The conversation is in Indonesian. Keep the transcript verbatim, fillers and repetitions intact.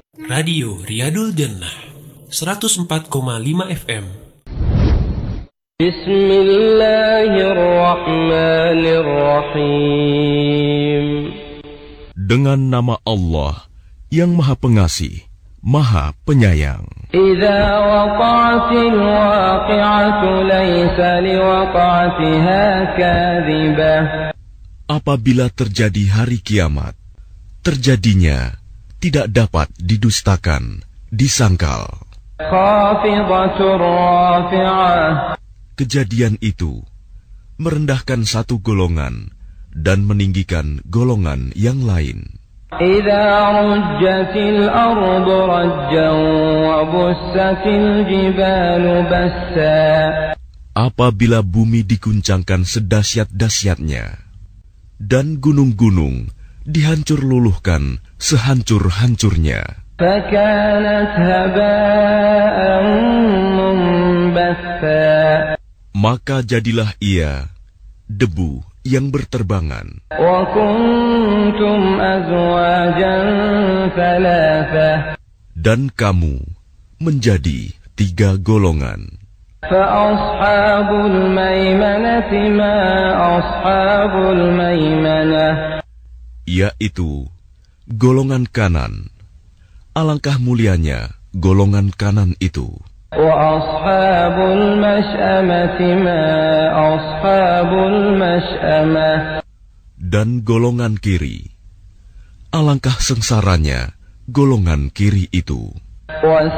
Radio Riyadul Jannah seratus empat koma lima F M. Bismillahirrahmanirrahim. Dengan nama Allah yang Maha Pengasih, Maha Penyayang. Idza waqa'atil waqi'atu laysa liwaqa'atiha kadhibah. Apabila terjadi hari kiamat, terjadinya tidak dapat didustakan, disangkal. Khafidatur rafi'ah. Kejadian itu merendahkan satu golongan dan meninggikan golongan yang lain. Idza rujjatil ardu rajjan wa bussatil jibalu bassa. Apabila bumi diguncangkan sedahsyat-dahsyatnya dan gunung-gunung dihancur luluhkan sehancur-hancurnya, Fakanat haba'an munbatha. maka jadilah ia debu yang berterbangan. Wa kuntum azwajan thalatha. Dan kamu menjadi tiga golongan. Fa ashabul maimanati ma ashabul maimanah. Yaitu golongan kanan. Alangkah mulianya golongan kanan itu. Wa ashabul mash'amati ma ashabul mash'amah. Dan golongan kiri. Alangkah sengsaranya golongan kiri itu.